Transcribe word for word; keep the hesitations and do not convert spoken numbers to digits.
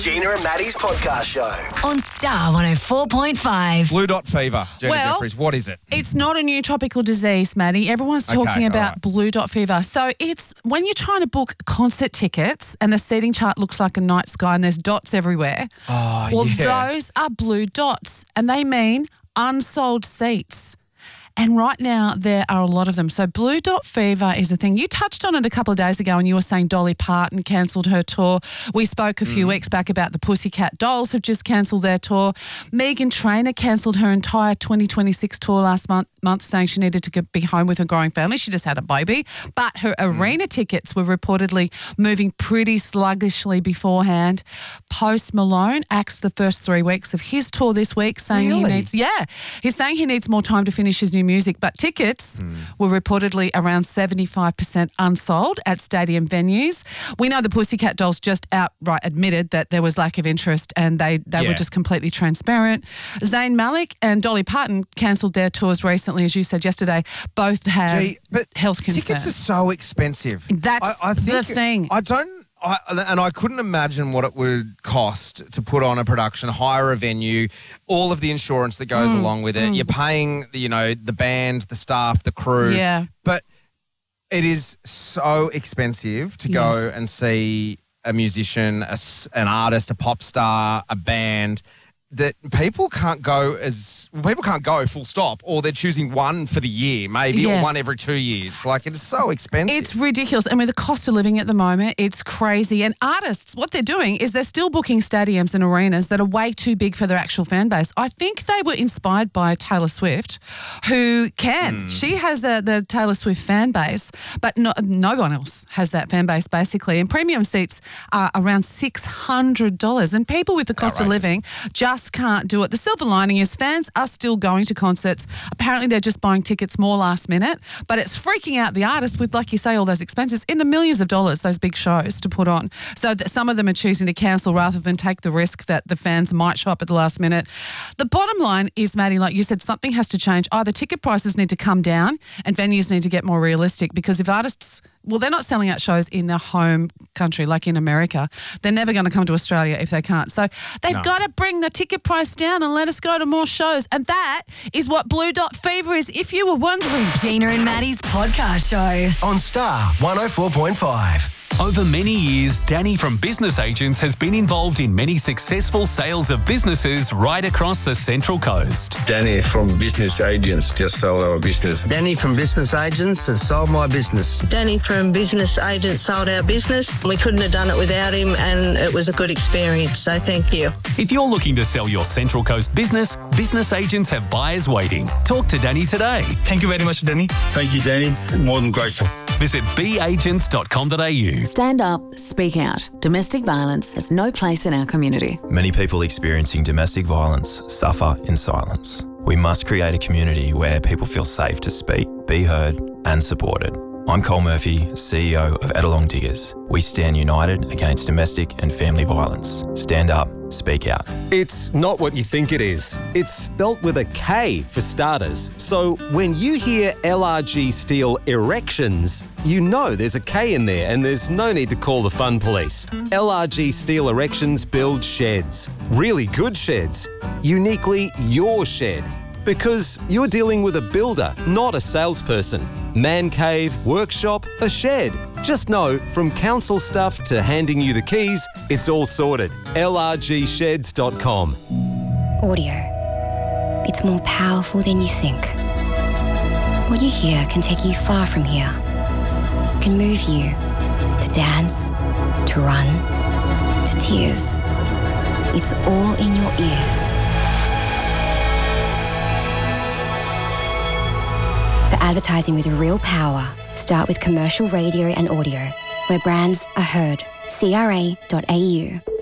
Gina and Maddie's podcast show. On Star one oh four point five. Blue dot fever. Jenny Well, Jeffries, what is it? It's not a new tropical disease, Maddie. Everyone's talking Okay, about right. blue dot fever. So it's when you're trying to book concert tickets and the seating chart looks like a night sky and there's dots everywhere. Oh, well, yeah. those are blue dots and they mean unsold seats. And right now, there are a lot of them. So blue dot fever is a thing. You touched on it a couple of days ago and you were saying Dolly Parton cancelled her tour. We spoke a few Mm. weeks back about the Pussycat Dolls have just cancelled their tour. Meghan Trainor cancelled her entire twenty twenty-six tour last month, month saying she needed to get- be home with her growing family. She just had a baby. But her Mm. arena tickets were reportedly moving pretty sluggishly beforehand. Post Malone axed the first three weeks of his tour this week saying Really? he needs, yeah, he's saying he needs more time to finish his new music, but tickets Mm. were reportedly around seventy-five percent unsold at stadium venues. We know the Pussycat Dolls just outright admitted that there was lack of interest and they, they Yeah. were just completely transparent. Zayn Malik and Dolly Parton cancelled their tours recently, as you said yesterday. Both have Gee, but health concerns. tickets are so expensive. That's I, I think, the thing. I don't, I, and I couldn't imagine what it would cost to put on a production, hire a venue, all of the insurance that goes Mm, along with it. You're paying, you know, the band, the staff, the crew. Yeah. But it is so expensive to go Yes. and see a musician, a s an artist, a pop star, a band, that people can't go as people can't go full stop, or they're choosing one for the year, maybe, Yeah. or one every two years. Like, it's so expensive. It's ridiculous. And with the cost of living at the moment, it's crazy. And artists, what they're doing is they're still booking stadiums and arenas that are way too big for their actual fan base. I think they were inspired by Taylor Swift, who can. She has a, the Taylor Swift fan base, but no, no one else has that fan base, basically. And premium seats are around six hundred dollars. And people with the cost of Outrageous. living just can't do it. The silver lining is fans are still going to concerts. Apparently they're just buying tickets more last minute, but it's freaking out the artists with, like you say, all those expenses in the millions of dollars, those big shows to put on. So that some of them are choosing to cancel rather than take the risk that the fans might show up at the last minute. The bottom line is, Maddie, like you said, something has to change. Either ticket prices need to come down and venues need to get more realistic, because if artists, well, they're not selling out shows in their home country, like in America. They're never going to come to Australia if they can't. So they've No. got to bring the ticket price down and let us go to more shows. And that is what Blue Dot Fever is, if you were wondering. Gina and Maddie's podcast show. On Star one oh four point five. Over many years, Danny from Business Agents has been involved in many successful sales of businesses right across the Central Coast. Danny from Business Agents just sold our business. Danny from Business Agents has sold my business. Danny from Business Agents sold our business. We couldn't have done it without him, and it was a good experience, so thank you. If you're looking to sell your Central Coast business, Business Agents have buyers waiting. Talk to Danny today. Thank you very much, Danny. Thank you, Danny. More than grateful. Visit b agents dot com dot a u. Stand up, speak out. Domestic violence has no place in our community. Many people experiencing domestic violence suffer in silence. We must create a community where people feel safe to speak, be heard and supported. I'm Cole Murphy, C E O of Edelong Diggers. We stand united against domestic and family violence. Stand up, speak out. It's not what you think it is. It's spelt with a K for starters. So when you hear L R G Steel Erections, you know there's a K in there and there's no need to call the fun police. L R G Steel Erections build sheds. Really good sheds. Uniquely your shed. Because you're dealing with a builder, not a salesperson. Man cave, workshop, a shed. Just know, from council stuff to handing you the keys, it's all sorted. L R G sheds dot com. Audio. It's more powerful than you think. What you hear can take you far from here. It can move you to dance, to run, to tears. It's all in your ears. For advertising with real power, start with commercial radio and audio, where brands are heard. C R A dot A U.